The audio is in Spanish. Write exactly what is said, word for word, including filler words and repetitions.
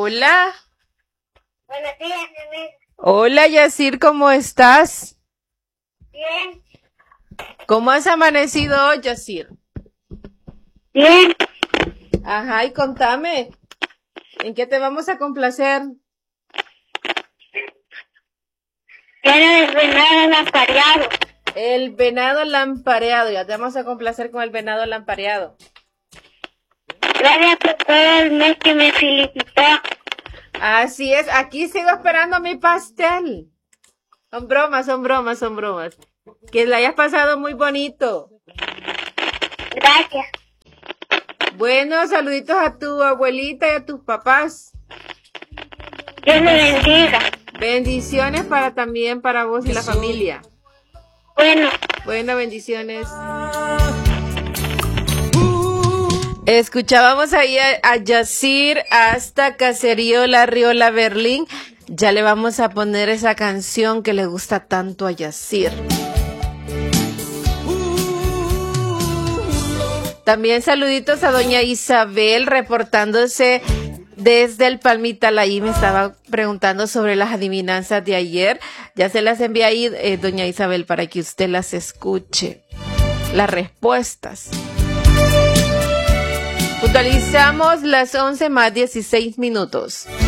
Hola. Buenos días, mi amigo. Hola, Yacir, ¿cómo estás? Bien. ¿Cómo has amanecido hoy, Yacir? Bien. Ajá, y contame, ¿en qué te vamos a complacer? Era el venado lampareado. El venado lampareado, ya te vamos a complacer con el venado lampareado. Gracias por todo el mes que me felicitó. Así es, aquí sigo esperando mi pastel. Son bromas, son bromas, son bromas. Que la hayas pasado muy bonito. Gracias. Bueno, saluditos a tu abuelita y a tus papás. Dios le bendiga. Bendiciones para también para vos y la familia. Bueno. Bueno, bendiciones. Escuchábamos ahí a, a Yacir hasta Caserío La Riola Berlín. Ya le vamos a poner esa canción que le gusta tanto a Yacir. También saluditos a doña Isabel reportándose desde el Palmital. Ahí me estaba preguntando sobre las adivinanzas de ayer. Ya se las envié ahí, eh, doña Isabel, para que usted las escuche. Las respuestas. Puntualizamos las once más dieciséis minutos.